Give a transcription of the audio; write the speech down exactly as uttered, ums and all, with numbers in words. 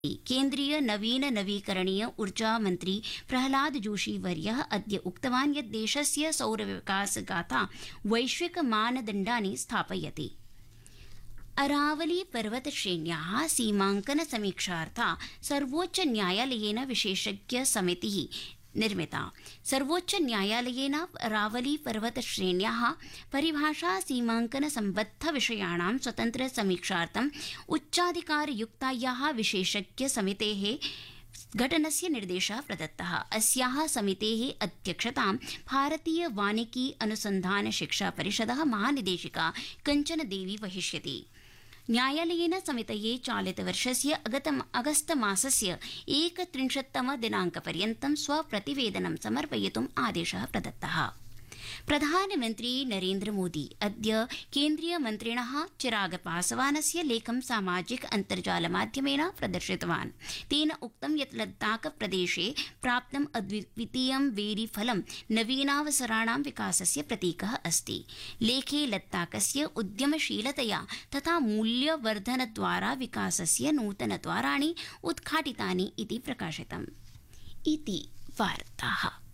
केन्द्रीय नवीन नवीकरणीय ऊर्जा मन्त्री प्रहलाद जोशी वर्यः अद्य उक्तवान् यत् देशस्य सौरविकासगाथा वैश्विक मानदण्डानि स्थापयति। अरावली पर्वतश्रेण्याः सीमाङ्कन समीक्षार्था सर्वोच्च न्यायालयेन विशेषज्ञ समितिः निर्मिता। सर्वोच्च न्यायालयेन अरावली पर्वतश्रेण्याः परिभाषा सीमाङ्कन सम्बद्ध विषयाणां स्वतन्त्र समीक्षार्थम् उच्चाधिकारयुक्तायाः विशेषज्ञ समितेः गठनस्य निर्देशः प्रदत्तः। अस्याः समितेः अध्यक्षतां भारतीय वानिकी अनुसन्धान शिक्षा परिषदः महानिदेशिका कञ्चन देवी वहिष्यति। न्यायालयेन समितये चालितवर्षस्य अगस्त मासस्य एकत्रिंशत्तम दिनाङ्कपर्यन्तं स्वप्रतिवेदनं समर्पयितुम् आदेशः प्रदत्तः। प्रधानमन्त्री नरेन्द्र मोदी अद्य केन्द्रीयमन्त्रिणः चिराग पासवानस्य लेखं सामाजिक अन्तर्जालमाध्यमेन प्रदर्शितवान्। तेन उक्तं यत् लद्दाख प्रदेशे प्राप्तम् अद्वितीयं वेरीफलं नवीनावसराणां विकासस्य प्रतीकः अस्ति। लेखे लद्दाखस्य उद्यमशीलतया तथा मूल्यवर्धनद्वारा विकासस्य नूतनद्वाराणि उद्घाटितानि इति प्रकाशितम्। इति वार्ताः।